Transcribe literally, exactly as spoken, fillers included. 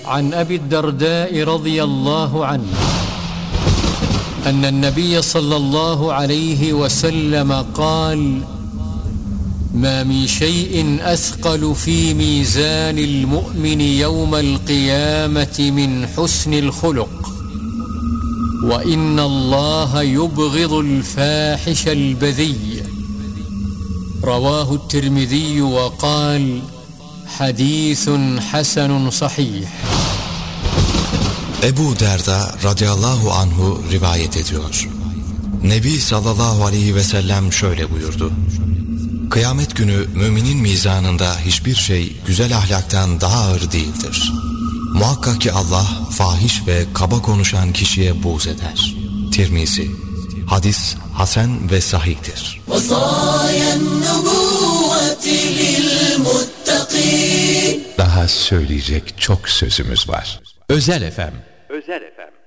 عن أبي الدرداء رضي الله عنه أن النبي صلى الله عليه وسلم قال: ما من شيء أثقل في ميزان المؤمن يوم القيامة من حسن الخلق وإن الله يبغض الفاحش البذي. رواه الترمذي وقال: حديث حسن صحيح. Ebu Derda radıyallahu anhu rivayet ediyor. Nebi sallallahu aleyhi ve sellem şöyle buyurdu: Kıyamet günü müminin mizanında hiçbir şey güzel ahlaktan daha ağır değildir. Muhakkak ki Allah fahiş ve kaba konuşan kişiye buğz eder. Tirmizi. Hadis hasen ve sahihtir. Daha söyleyecek çok sözümüz var. Özel Efem. Özel Efem.